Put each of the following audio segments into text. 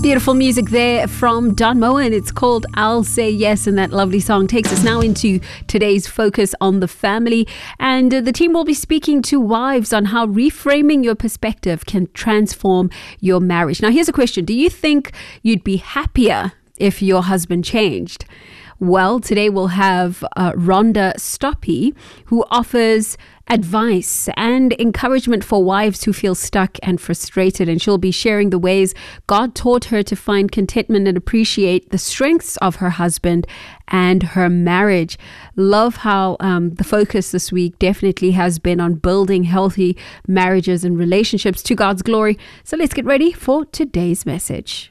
Beautiful music there from Don Moen, and it's called I'll Say Yes, and that lovely song takes us now into today's focus on the family. And the team will be speaking to wives on how reframing your perspective can transform your marriage. Now, here's a question. Do you think you'd be happier if your husband changed? Well, today we'll have Rhonda Stoppe, who offers advice and encouragement for wives who feel stuck and frustrated. And she'll be sharing the ways God taught her to find contentment and appreciate the strengths of her husband and her marriage. Love how the focus this week definitely has been on building healthy marriages and relationships to God's glory. So let's get ready for today's message.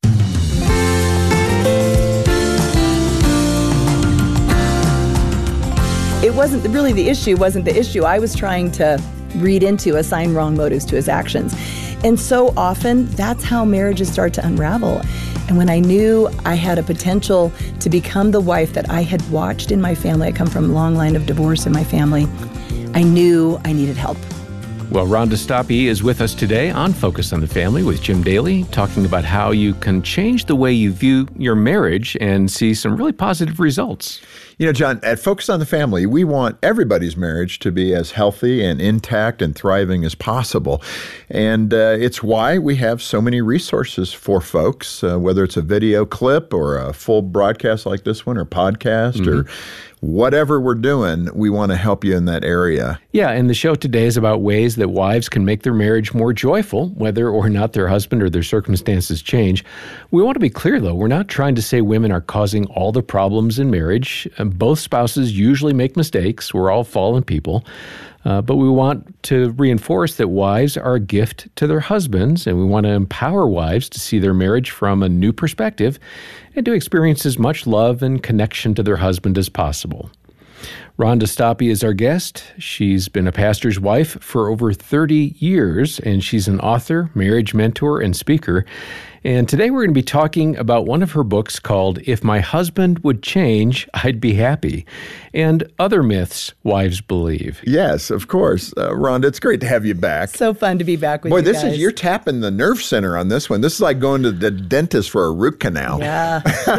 It wasn't really the issue. I was trying to read into, assign wrong motives to his actions. And so often, that's how marriages start to unravel. And when I knew I had a potential to become the wife that I had watched in my family, I come from a long line of divorce in my family, I knew I needed help. Well, Rhonda Stoppe is with us today on Focus on the Family with Jim Daly, talking about how you can change the way you view your marriage and see some really positive results. You know, John, at Focus on the Family, we want everybody's marriage to be as healthy and intact and thriving as possible. And it's why we have so many resources for folks, whether it's a video clip or a full broadcast like this one or podcast or whatever we're doing, we want to help you in that area. Yeah, and the show today is about ways that wives can make their marriage more joyful, whether or not their husband or their circumstances change. We want to be clear, though. We're not trying to say women are causing all the problems in marriage. Both spouses usually make mistakes. We're all fallen people. But we want to reinforce that wives are a gift to their husbands, and we want to empower wives to see their marriage from a new perspective and to experience as much love and connection to their husband as possible. Rhonda Stoppe is our guest. She's been a pastor's wife for over 30 years, and she's an author, marriage mentor, and speaker. And today we're going to be talking about one of her books called If My Husband Would Change, I'd Be Happy, and other myths wives believe. Yes, of course. Rhonda, it's great to have you back. So fun to be back with you guys. You're tapping the nerve center on this one. This is like going to the dentist for a root canal. Yeah.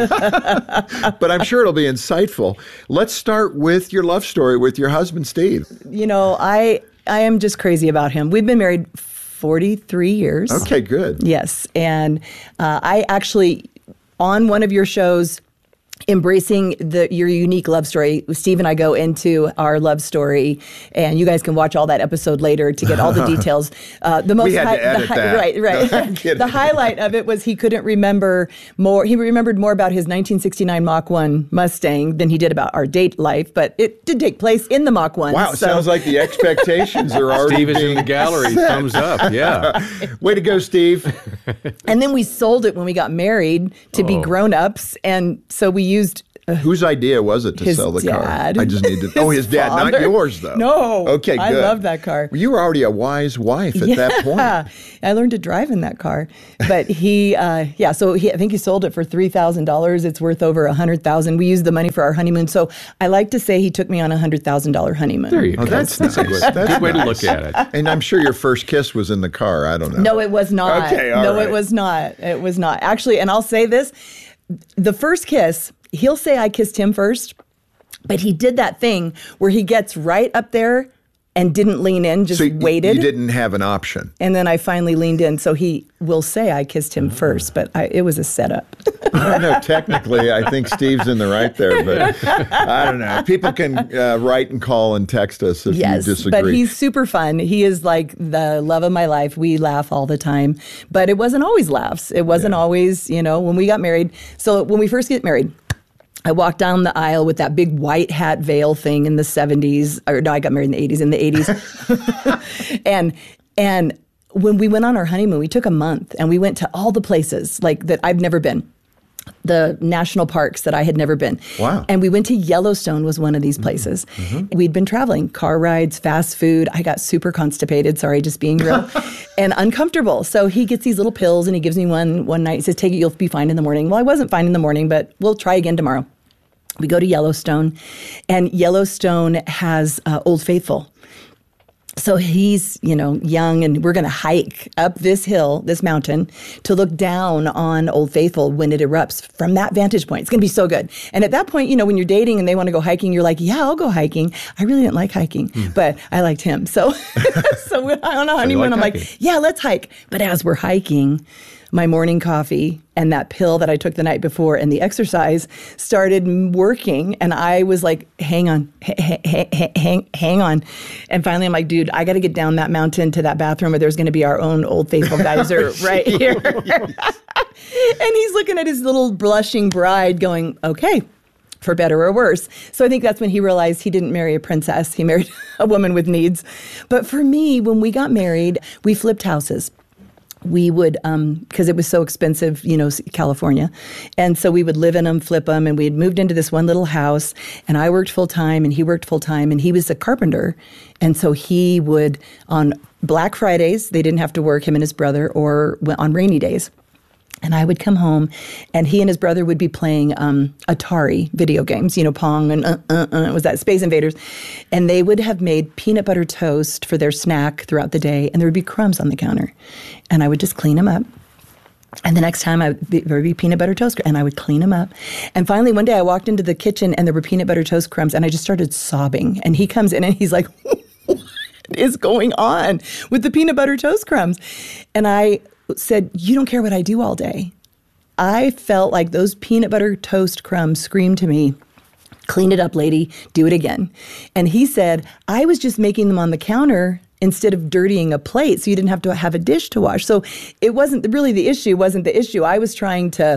But I'm sure it'll be insightful. Let's start with your love story with your husband, Steve. You know, I am just crazy about him. We've been married 43 years. Okay, good. Yes. And I actually, on one of your shows, Embracing your unique love story, Steve and I go into our love story, and you guys can watch all that episode later to get all the details. We had to edit that. Right. No, the highlight of it was he couldn't remember more. He remembered more about his 1969 Mach 1 Mustang than he did about our date life, but it did take place in the Mach 1. Wow, so. Sounds like the expectations are already Steve is being in the gallery. set. Thumbs up. Yeah. Way to go, Steve. And then we sold it when we got married to be grown-ups, and so we used Whose idea was it to sell the dad. car? I just need to. His dad, father. not yours, though. No. Okay, good. I love that car. Well, you were already a wise wife at that point. I learned to drive in that car. But I think he sold it for $3,000. It's worth over $100,000. We used the money for our honeymoon. So I like to say he took me on a $100,000 honeymoon. There you go. That's nice. a good way to look at it. And I'm sure your first kiss was in the car. I don't know. No, it was not. Okay, all right. It was not. It was not. Actually, and I'll say this, the first kiss, he'll say I kissed him first, but he did that thing where he gets right up there and didn't lean in, just waited. You didn't have an option. And then I finally leaned in, so he will say I kissed him first, but it was a setup. I know, technically, I think Steve's in the right there, but I don't know. People can write and call and text us if you disagree. But he's super fun. He is like the love of my life. We laugh all the time, but it wasn't always laughs. It wasn't always, when we got married. So when we first get married, I walked down the aisle with that big white hat veil thing in the 70s. Or no, I got married in the 80s. And when we went on our honeymoon, we took a month and we went to all the places like that I've never been. The national parks that I had never been. Wow. And we went to Yellowstone was one of these places. Mm-hmm. We'd been traveling, car rides, fast food. I got super constipated, sorry, just being real, and uncomfortable. So he gets these little pills and he gives me one night. He says, take it, you'll be fine in the morning. Well, I wasn't fine in the morning, but we'll try again tomorrow. We go to Yellowstone, and Yellowstone has Old Faithful. So he's, young, and we're going to hike up this hill, this mountain, to look down on Old Faithful when it erupts from that vantage point. It's going to be so good. And at that point, when you're dating and they want to go hiking, you're like, yeah, I'll go hiking. I really didn't like hiking, but I liked him. So, on a honeymoon, I'm like, yeah, let's hike. But as we're hiking, my morning coffee and that pill that I took the night before and the exercise started working. And I was like, hang on. And finally, I'm like, dude, I got to get down that mountain to that bathroom where there's going to be our own Old Faithful geyser right here. And he's looking at his little blushing bride going, okay, for better or worse. So I think that's when he realized he didn't marry a princess. He married a woman with needs. But for me, when we got married, we flipped houses. We would, because it was so expensive, California. And so we would live in them, flip them, and we had moved into this one little house, and I worked full time, and he worked full time, and he was a carpenter. And so he would, on Black Fridays, they didn't have to work, him and his brother, or on rainy days. And I would come home, and he and his brother would be playing Atari video games, Pong, and it was that Space Invaders. And they would have made peanut butter toast for their snack throughout the day, and there would be crumbs on the counter. And I would just clean them up. And the next time there would be peanut butter toast, and I would clean them up. And finally, one day I walked into the kitchen, and there were peanut butter toast crumbs, and I just started sobbing. And he comes in, and he's like, what is going on with the peanut butter toast crumbs? And I said, you don't care what I do all day. I felt like those peanut butter toast crumbs screamed to me, clean it up, lady, do it again. And he said, I was just making them on the counter instead of dirtying a plate, so you didn't have to have a dish to wash. So it wasn't really the issue. I was trying to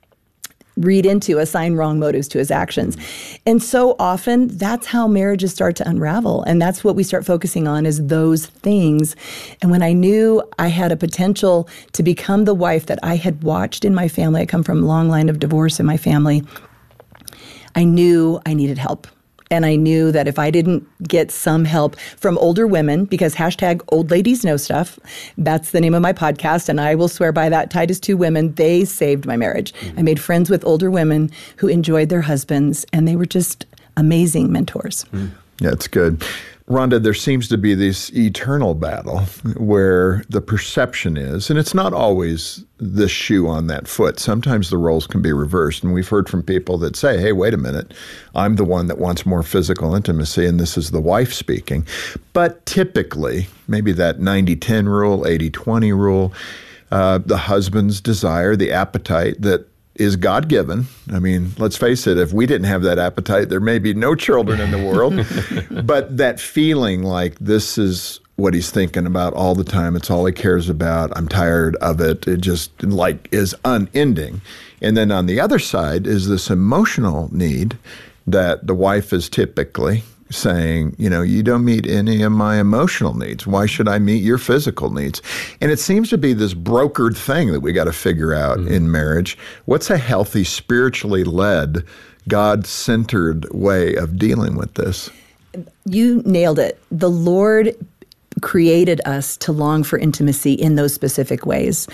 assign wrong motives to his actions. And so often that's how marriages start to unravel. And that's what we start focusing on, is those things. And when I knew I had a potential to become the wife that I had watched in my family, I come from a long line of divorce in my family, I knew I needed help. And I knew that if I didn't get some help from older women, because #OldLadiesKnowStuff, that's the name of my podcast, and I will swear by that, Titus 2 women, they saved my marriage. I made friends with older women who enjoyed their husbands, and they were just amazing mentors. Yeah, it's good. Rhonda, there seems to be this eternal battle where the perception is, and it's not always the shoe on that foot. Sometimes the roles can be reversed. And we've heard from people that say, hey, wait a minute, I'm the one that wants more physical intimacy, and this is the wife speaking. But typically, maybe that 90-10 rule, 80-20 rule, the husband's desire, the appetite that is God-given. I mean, let's face it, if we didn't have that appetite, there may be no children in the world. But that feeling like this is what he's thinking about all the time, it's all he cares about, I'm tired of it, it just is unending. And then on the other side is this emotional need that the wife is typically saying, you don't meet any of my emotional needs. Why should I meet your physical needs? And it seems to be this brokered thing that we got to figure out in marriage. What's a healthy, spiritually led, God-centered way of dealing with this? You nailed it. The Lord created us to long for intimacy in those specific ways.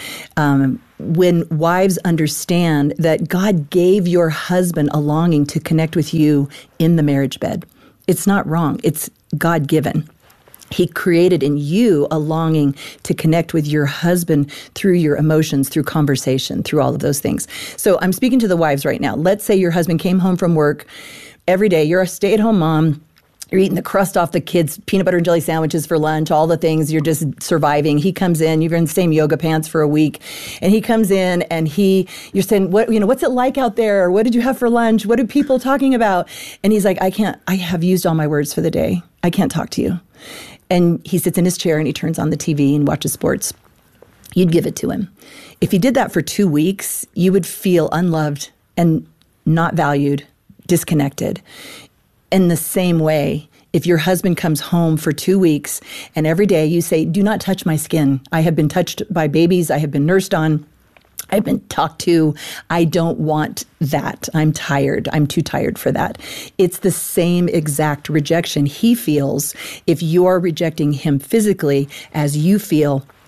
When wives understand that God gave your husband a longing to connect with you in the marriage bed, it's not wrong. It's God-given. He created in you a longing to connect with your husband through your emotions, through conversation, through all of those things. So I'm speaking to the wives right now. Let's say your husband came home from work every day. You're a stay-at-home mom. You're eating the crust off the kids' peanut butter and jelly sandwiches for lunch, all the things, you're just surviving. He comes in, you're in the same yoga pants for a week, and he comes in and you're saying, what's it like out there? What did you have for lunch? What are people talking about? And he's like, I have used all my words for the day. I can't talk to you. And he sits in his chair and he turns on the TV and watches sports. You'd give it to him. If he did that for 2 weeks, you would feel unloved and not valued, disconnected. In the same way, if your husband comes home for 2 weeks and every day you say, do not touch my skin. I have been touched by babies. I have been nursed on. I've been talked to. I don't want that. I'm tired. I'm too tired for that. It's the same exact rejection he feels if you're rejecting him physically as you feel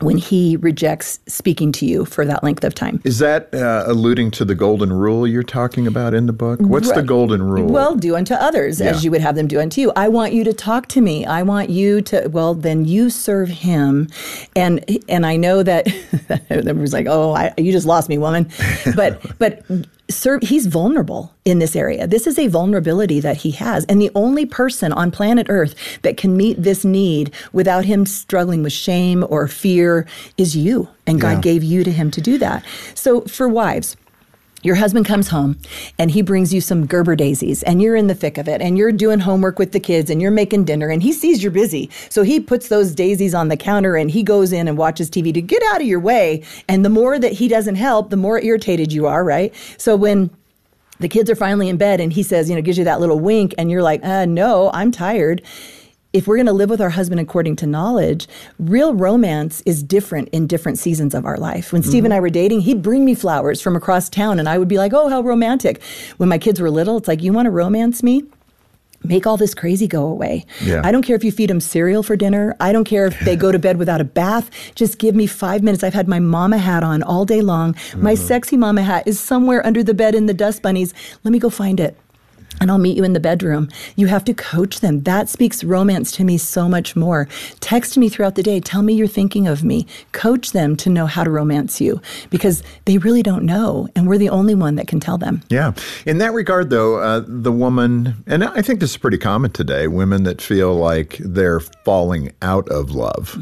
when he rejects speaking to you for that length of time. Is that alluding to the golden rule you're talking about in the book? What's the golden rule? Well, do unto others as you would have them do unto you. I want you to talk to me. I want you to, well, then you serve him. And I know that everyone's like, you just lost me, woman. But he's vulnerable in this area. This is a vulnerability that he has. And the only person on planet Earth that can meet this need without him struggling with shame or fear is you. And God gave you to him to do that. So for wives, your husband comes home and he brings you some Gerber daisies and you're in the thick of it and you're doing homework with the kids and you're making dinner and he sees you're busy. So he puts those daisies on the counter and he goes in and watches TV to get out of your way. And the more that he doesn't help, the more irritated you are, right? So when the kids are finally in bed and he says, gives you that little wink and you're like, no, I'm tired. If we're going to live with our husband according to knowledge, real romance is different in different seasons of our life. When Steve and I were dating, he'd bring me flowers from across town and I would be like, oh, how romantic. When my kids were little, it's like, you want to romance me? Make all this crazy go away. Yeah. I don't care if you feed them cereal for dinner. I don't care if they go to bed without a bath. Just give me 5 minutes. I've had my mama hat on all day long. My sexy mama hat is somewhere under the bed in the dust bunnies. Let me go find it. And I'll meet you in the bedroom. You have to coach them. That speaks romance to me so much more. Text me throughout the day. Tell me you're thinking of me. Coach them to know how to romance you because they really don't know. And we're the only one that can tell them. Yeah. In that regard, though, the woman, and I think this is pretty common today, women that feel like they're falling out of love,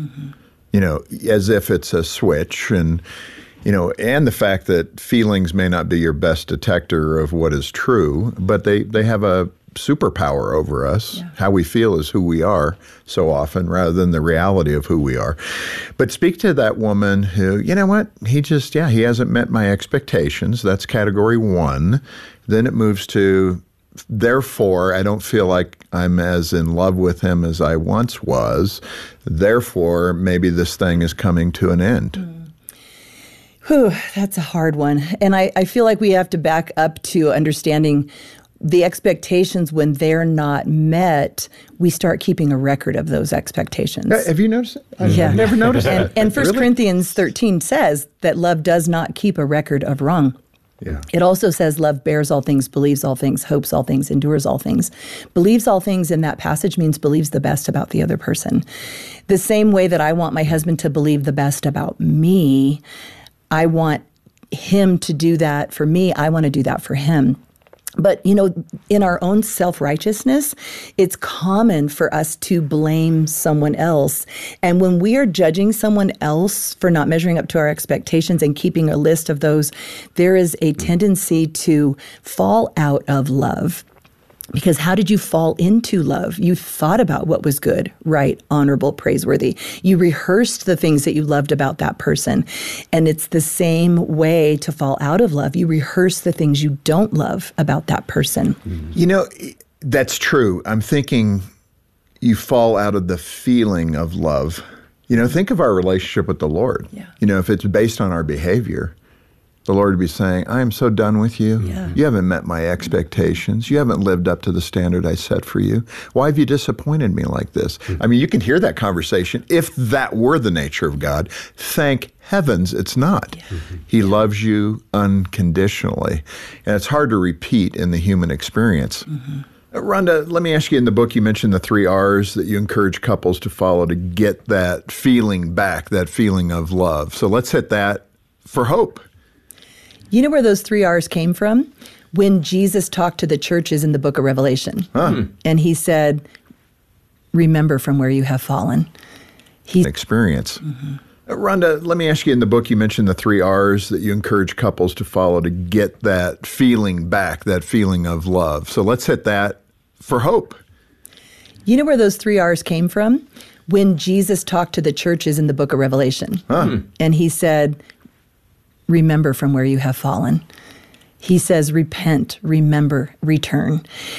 as if it's a switch and the fact that feelings may not be your best detector of what is true, but they have a superpower over us. Yeah. How we feel is who we are so often rather than the reality of who we are. But speak to that woman who, he hasn't met my expectations. That's category one. Then it moves to, therefore, I don't feel like I'm as in love with him as I once was. Therefore, maybe this thing is coming to an end. Whew, that's a hard one. And I feel like we have to back up to understanding the expectations when they're not met, we start keeping a record of those expectations. Have you noticed it? I've never noticed that. And 1 Corinthians 13 says that love does not keep a record of wrong. Yeah. It also says love bears all things, believes all things, hopes all things, endures all things. Believes all things in that passage means believes the best about the other person. The same way that I want my husband to believe the best about me, I want him to do that for me. I want to do that for him. But, in our own self-righteousness, it's common for us to blame someone else. And when we are judging someone else for not measuring up to our expectations and keeping a list of those, there is a tendency to fall out of love. Because how did you fall into love? You thought about what was good, right, honorable, praiseworthy. You rehearsed the things that you loved about that person. And it's the same way to fall out of love. You rehearse the things you don't love about that person. That's true. I'm thinking you fall out of the feeling of love. Think of our relationship with the Lord. Yeah. If it's based on our behavior, the Lord would be saying, I am so done with you. Yeah. You haven't met my expectations. You haven't lived up to the standard I set for you. Why have you disappointed me like this? I mean, you can hear that conversation if that were the nature of God. Thank heavens it's not. Yeah. He loves you unconditionally. And it's hard to repeat in the human experience. Rhonda, let me ask you, in the book you mentioned the 3 R's that you encourage couples to follow to get that feeling back, that feeling of love. So let's hit that for hope. You know where those 3 R's came from? When Jesus talked to the churches in the book of Revelation. And he said, remember from where you have fallen. Experience. Rhonda, let me ask you, in the book you mentioned the 3 R's that you encourage couples to follow to get that feeling back, that feeling of love. So let's hit that for hope. You know where those 3 R's came from? When Jesus talked to the churches in the book of Revelation. And he said, remember from where you have fallen. He says, repent, remember, return.